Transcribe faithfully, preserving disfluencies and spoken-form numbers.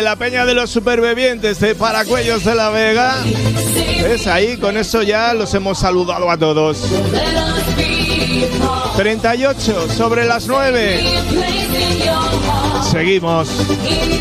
La Peña de los Supervivientes de Paracuellos de la Vega. ¿Ves? Ahí con eso ya los hemos saludado a todos. treinta y ocho sobre las nueve. Seguimos.